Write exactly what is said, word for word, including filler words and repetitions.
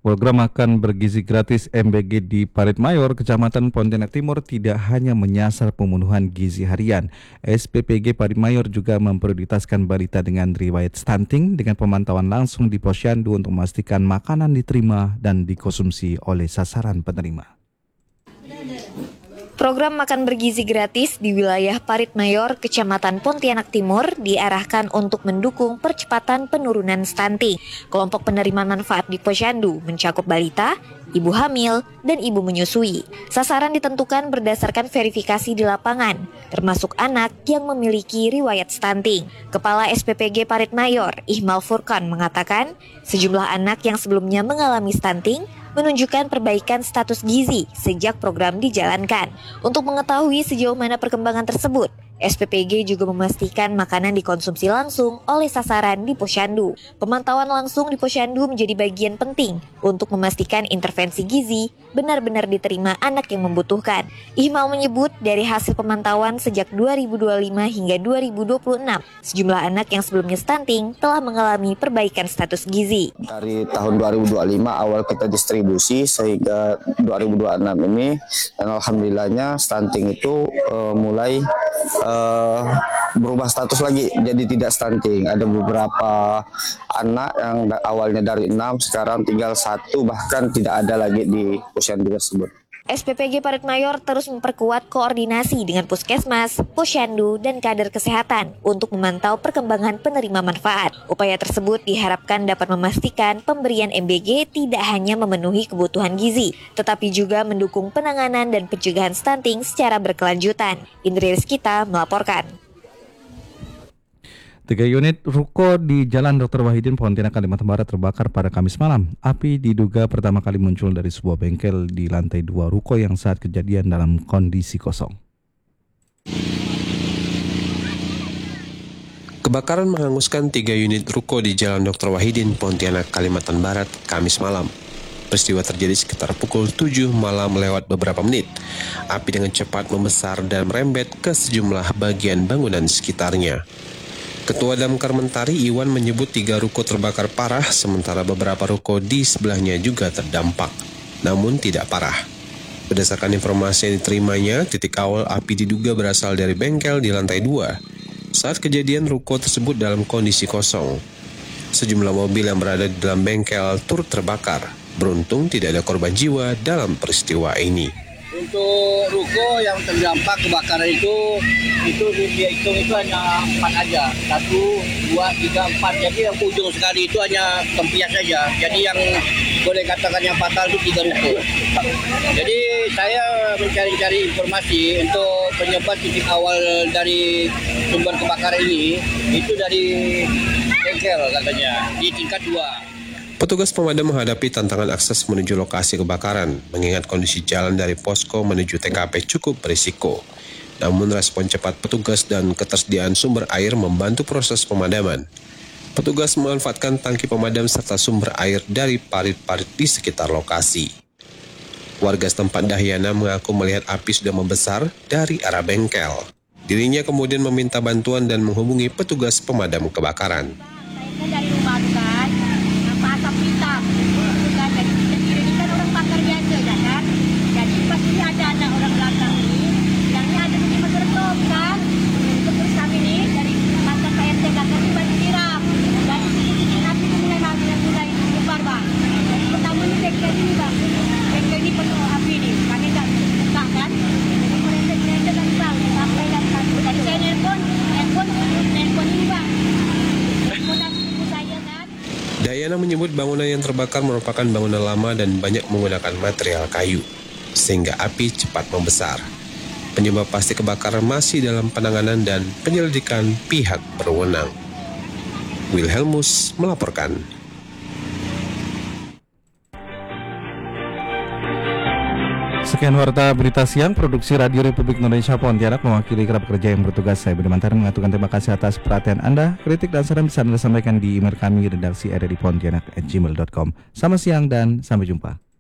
Program makan bergizi gratis M B G di Parit Mayor, Kecamatan Pontianak Timur tidak hanya menyasar pemenuhan gizi harian. S P P G Parit Mayor juga memprioritaskan balita dengan riwayat stunting dengan pemantauan langsung di Posyandu untuk memastikan makanan diterima dan dikonsumsi oleh sasaran penerima. Program makan bergizi gratis di wilayah Parit Mayor, Kecamatan Pontianak Timur diarahkan untuk mendukung percepatan penurunan stunting. Kelompok penerima manfaat di Posyandu mencakup balita, ibu hamil, dan ibu menyusui. Sasaran ditentukan berdasarkan verifikasi di lapangan, termasuk anak yang memiliki riwayat stunting. Kepala S P P G Parit Mayor, Ihmal Furkan, mengatakan sejumlah anak yang sebelumnya mengalami stunting menunjukkan perbaikan status gizi sejak program dijalankan. Untuk mengetahui sejauh mana perkembangan tersebut, S P P G juga memastikan makanan dikonsumsi langsung oleh sasaran di Posyandu. Pemantauan langsung di Posyandu menjadi bagian penting untuk memastikan intervensi gizi benar-benar diterima anak yang membutuhkan. Ihmal menyebut dari hasil pemantauan sejak dua ribu dua puluh lima hingga dua ribu dua puluh enam, sejumlah anak yang sebelumnya stunting telah mengalami perbaikan status gizi. Dari tahun dua ribu dua puluh lima awal kita distribusi sehingga dua ribu dua puluh enam ini, dan alhamdulillahnya stunting itu uh, mulai Uh, berubah status lagi jadi tidak stunting. Ada beberapa anak yang awalnya dari enam sekarang tinggal satu, bahkan tidak ada lagi di posyandu tersebut. S P P G Parit Mayor terus memperkuat koordinasi dengan puskesmas, posyandu, dan kader kesehatan untuk memantau perkembangan penerima manfaat. Upaya tersebut diharapkan dapat memastikan pemberian M B G tidak hanya memenuhi kebutuhan gizi, tetapi juga mendukung penanganan dan pencegahan stunting secara berkelanjutan. Indri Rizkita melaporkan. Tiga unit ruko di Jalan Dokter Wahidin, Pontianak, Kalimantan Barat terbakar pada Kamis malam. Api diduga pertama kali muncul dari sebuah bengkel di lantai dua ruko yang saat kejadian dalam kondisi kosong. Kebakaran menghanguskan tiga unit ruko di Jalan Dokter Wahidin, Pontianak, Kalimantan Barat, Kamis malam. Peristiwa terjadi sekitar pukul tujuh malam lewat beberapa menit. Api dengan cepat membesar dan merembet ke sejumlah bagian bangunan sekitarnya. Ketua Damkar Mentari Iwan menyebut tiga ruko terbakar parah, sementara beberapa ruko di sebelahnya juga terdampak, namun tidak parah. Berdasarkan informasi yang diterimanya, titik awal api diduga berasal dari bengkel di lantai dua. Saat kejadian, ruko tersebut dalam kondisi kosong. Sejumlah mobil yang berada di dalam bengkel turut terbakar. Beruntung tidak ada korban jiwa dalam peristiwa ini. Untuk ruko yang terdampak kebakaran itu, itu dia hitung itu hanya empat aja. Satu, dua, tiga, empat. Jadi yang ujung sekali itu hanya tempias saja. Jadi yang boleh katakan yang fatal itu tiga ruko. Jadi saya mencari-cari informasi untuk penyebab titik awal dari sumber kebakaran ini, itu dari bengkel katanya, di tingkat dua. Petugas pemadam menghadapi tantangan akses menuju lokasi kebakaran, mengingat kondisi jalan dari posko menuju T K P cukup berisiko. Namun respon cepat petugas dan ketersediaan sumber air membantu proses pemadaman. Petugas memanfaatkan tangki pemadam serta sumber air dari parit-parit di sekitar lokasi. Warga setempat Dahyana mengaku melihat api sudah membesar dari arah bengkel. Dirinya kemudian meminta bantuan dan menghubungi petugas pemadam kebakaran. Dari rumah kan, apa asap hitam, kan jadi kita kira ini kan orang bakar biasa ya kan. Jadi pas ini ada anak orang belakang ini, yang ini ada di Mageretop kan. Itu terus kami ini dari kantor P R T belakang ini bantu siram. Dan ini api itu mulai mulai mulai nyebar bang. Jadi pertama ini bengkel ini bang, bengkel ini penuh api ini, kami tak buka kan. Jadi mereka mereka kan bang, sampai dan satu. Jadi saya nelpon, nelpon, nelpon ini bang. Dayana menyebut bangunan yang terbakar merupakan bangunan lama dan banyak menggunakan material kayu, sehingga api cepat membesar. Penyebab pasti kebakaran masih dalam penanganan dan penyelidikan pihak berwenang. Wilhelmus melaporkan. Sekian warta berita siang, produksi Radio Republik Indonesia Pontianak mewakili kerap kerja yang bertugas. Saya Budi Mantari mengaturkan terima kasih atas perhatian Anda. Kritik dan saran bisa Anda sampaikan di email kami redaksi ada di pontianak at gmail dot com. Selamat siang dan sampai jumpa.